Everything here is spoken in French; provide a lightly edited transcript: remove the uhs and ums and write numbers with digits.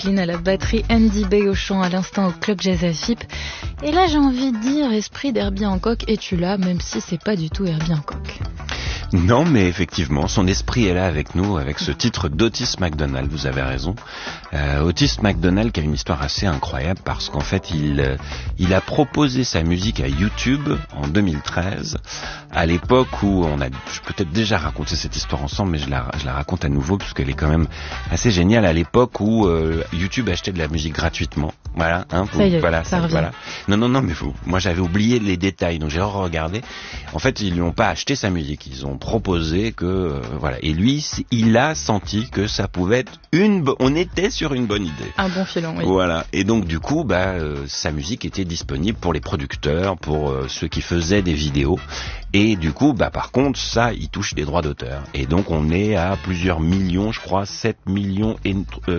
Kathleen à la batterie, Andy Bay au chant à l'instant au Club Jazz Afip. Et là j'ai envie de dire esprit d'Herbie Hancock, es-tu là, même si c'est pas du tout Herbie Hancock. Non, mais effectivement, son esprit est là avec nous, avec ce titre d'Otis McDonald, vous avez raison. Otis McDonald qui a une histoire assez incroyable parce qu'en fait, il a proposé sa musique à YouTube en 2013, à l'époque où je peux peut-être déjà raconter cette histoire ensemble, mais je la raconte à nouveau puisqu'elle est quand même assez géniale, à l'époque où YouTube achetait de la musique gratuitement. Voilà, ça y est, voilà, ça revient. Voilà. Non, mais moi j'avais oublié les détails, donc j'ai regardé. En fait, ils lui ont pas acheté sa musique, ils ont proposé que voilà. Et lui, il a senti que ça pouvait être on était sur une bonne idée. Un bon filon, oui. Voilà. Et donc du coup, sa musique était disponible pour les producteurs, pour ceux qui faisaient des vidéos. Et du coup, par contre, ça, il touche des droits d'auteur. Et donc, on est à plusieurs millions, je crois, 7 millions et